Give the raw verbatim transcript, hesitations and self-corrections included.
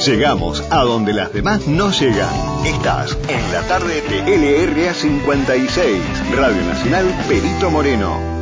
Llegamos a donde las demás no llegan. Estás en la tarde de L R A cincuenta y seis, Radio Nacional Perito Moreno.